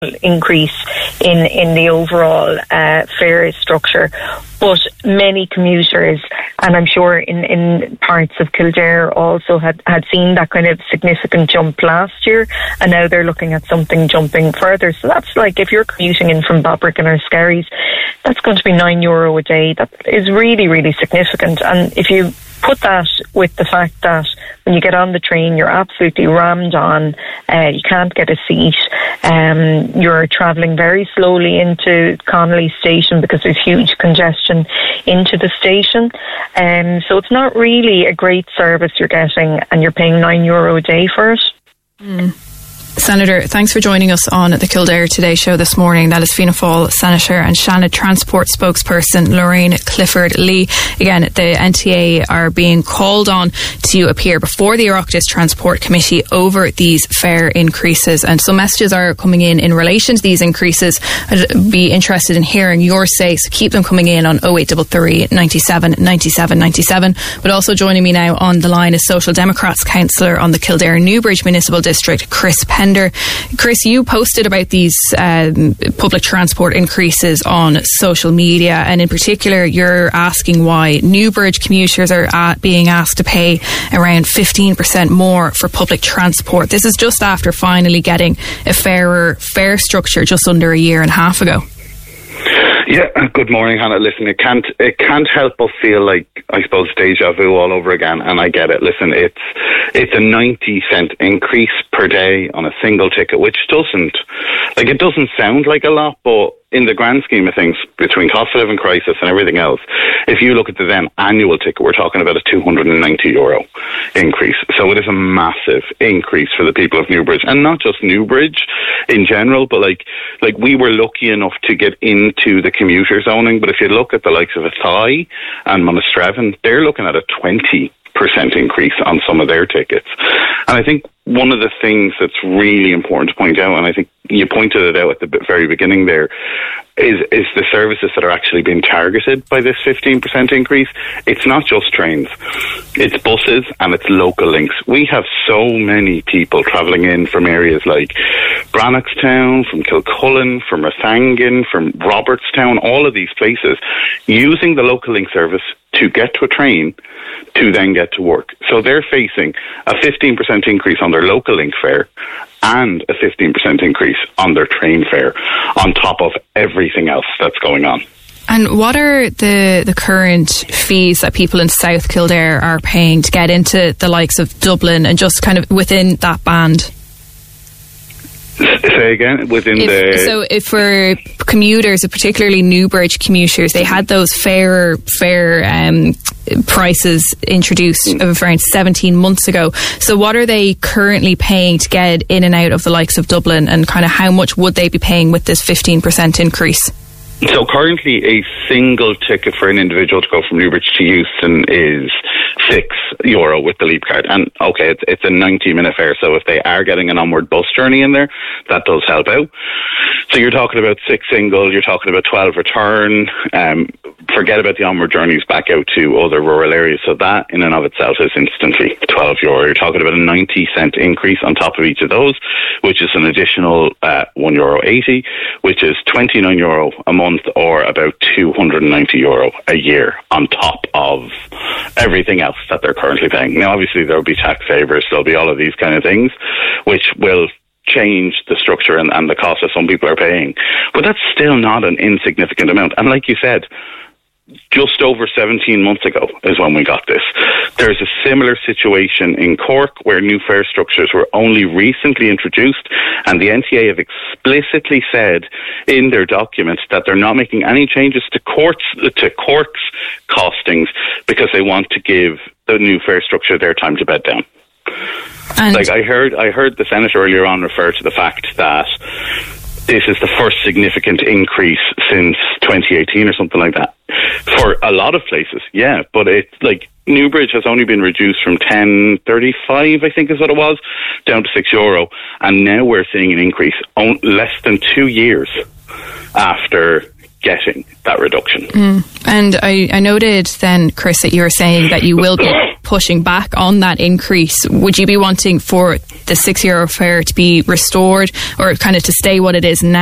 increase in the overall fare structure. But many commuters, and I'm sure in parts of Kildare also had seen that kind of significant jump last year, and now they're looking at something jumping further. So that's like, if you're commuting in from Balbriggan or Skerries, that's going to be €9 a day. That is really, really significant. And if you put that with the fact that when you get on the train, you're absolutely rammed on, you can't get a seat, you're travelling very slowly into Connolly Station because there's huge congestion into the station. So it's not really a great service you're getting, and you're paying €9 a day for it. Senator, thanks for joining us on the Kildare Today show this morning. That is Fianna Fáil Senator and Shannon Transport spokesperson Lorraine Clifford Lee. Again, the NTA are being called on to appear before the Oireachtas Transport Committee over these fare increases, and some messages are coming in relation to these increases. I'd be interested in hearing your say, so keep them coming in on 0833 97 97 97. But also joining me now on the line is Social Democrats councillor on the Kildare Newbridge Municipal District, Chris Pender. Chris, you posted about these public transport increases on social media, and in particular you're asking why Newbridge commuters are being asked to pay around 15% more for public transport. This is just after finally getting a fairer fare structure just under a year and a half ago. Yeah, good morning, Hannah. Listen, it can't help but feel like, I suppose, deja vu all over again, and I get it. Listen, it's a 90-cent increase per day on a single ticket, which it doesn't sound like a lot, but in the grand scheme of things, between cost of living crisis and everything else, if you look at the then annual ticket, we're talking about a €290 increase. So it is a massive increase for the people of Newbridge, and not just Newbridge in general, but like we were lucky enough to get into the commuter zoning. But if you look at the likes of Athy and Monasterevin, they're looking at a 20% increase on some of their tickets. And I think one of the things that's really important to point out, and I think you pointed it out at the very beginning there, is the services that are actually being targeted by this 15% increase. It's not just trains, it's buses and it's local links. We have so many people travelling in from areas like Brannockstown, from Kilcullen, from Rathangan, from Robertstown, all of these places, using the local link service to get to a train to then get to work. So they're facing a 15% increase on their local link fare and a 15% increase on their train fare on top of everything else that's going on. And what are the current fees that people in South Kildare are paying to get into the likes of Dublin and just kind of within that band? Say again? So if for commuters, particularly Newbridge commuters, they had those fare prices introduced of around 17 months ago. So what are they currently paying to get in and out of the likes of Dublin, and kind of how much would they be paying with this 15% increase? So currently a single ticket for an individual to go from Newbridge to Euston is €6 with the Leap card. And okay, it's a 90-minute fare, so if they are getting an onward bus journey in there, that does help out. So you're talking about 6 single, you're talking about 12 return. Forget about the onward journeys back out to other rural areas. So that in and of itself is instantly €12. You're talking about a 90-cent increase on top of each of those, which is an additional €1.80, which is €29 a month, or about €290 a year on top of everything else that they're currently paying. Now, obviously, there'll be tax favours, there'll be all of these kind of things, which will change the structure and the cost that some people are paying. But that's still not an insignificant amount. And like you said, just over 17 months ago is when we got this. There's a similar situation in Cork where new fare structures were only recently introduced, and the NTA have explicitly said in their document that they're not making any changes to Cork's costings because they want to give the new fare structure their time to bed down. And I heard the Senator earlier on refer to the fact that this is the first significant increase since 2018 or something like that. For a lot of places, yeah, but it's like Newbridge has only been reduced from €10.35, I think is what it was, down to €6, and now we're seeing an increase less than 2 years after getting that reduction. And I noted then, Chris, that you were saying that you will be pushing back on that increase. Would you be wanting for the €6 fare to be restored, or kind of to stay what it is now?